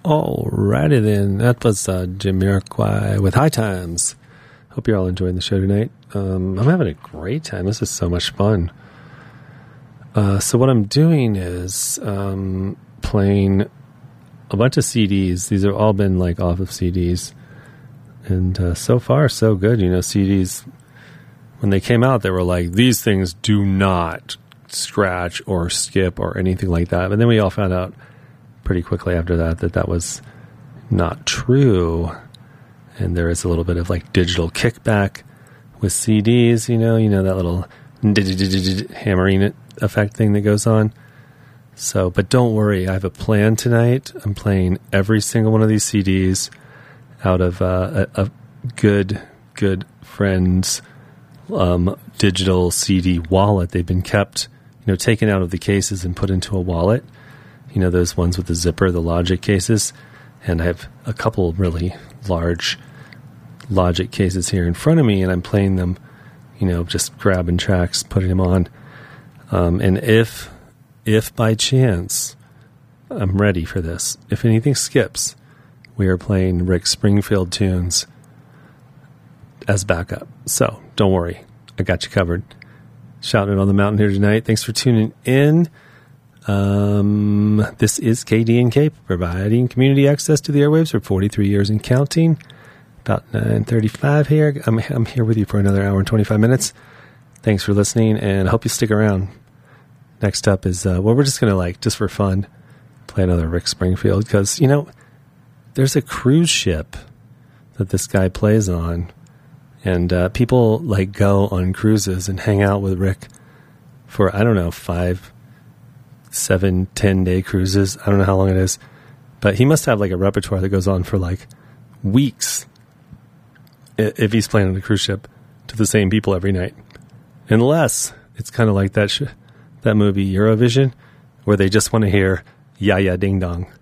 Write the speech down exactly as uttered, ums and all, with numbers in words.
Alrighty then, that was uh, Jamiroquai with High Times. Hope you're all enjoying the show tonight. Um, I'm having a great time. This is so much fun. Uh, so what I'm doing is um, playing a bunch of C Ds. These have all been like off of C Ds. And uh, so far, so good. You know, C Ds, when they came out, they were like, these things do not scratch or skip or anything like that. But then we all found out pretty quickly after that that that was not true. And there is a little bit of like digital kickback with C Ds, you know, you know, that little hammering effect thing that goes on. So, but don't worry, I have a plan tonight. I'm playing every single one of these C Ds out of uh, a, a good, good friend's um, digital C D wallet. They've been kept, you know, taken out of the cases and put into a wallet. You know, those ones with the zipper, the Logic cases. And I have a couple really large Logic cases here in front of me, and I'm playing them, you know, just grabbing tracks, putting them on. Um, and if, if by chance I'm ready for this, if anything skips, we are playing Rick Springfield tunes as backup. So don't worry, I got you covered. Shouting on the mountain here tonight. Thanks for tuning in. Um, this is K D N K, providing community access to the airwaves for forty-three years and counting. About nine thirty-five here. I'm, I'm here with you for another hour and twenty-five minutes. Thanks for listening, and I hope you stick around. Next up is, uh, well, we're just going to, like, just for fun, play another Rick Springfield, because, you know, there's a cruise ship that this guy plays on, and uh, people, like, go on cruises and hang out with Rick for, I don't know, five seven, ten day cruises. I don't know how long it is, but he must have like a repertoire that goes on for like weeks if he's playing on a cruise ship to the same people every night. Unless it's kind of like that sh- that movie Eurovision, where they just want to hear "Ya Ya Ding Dong."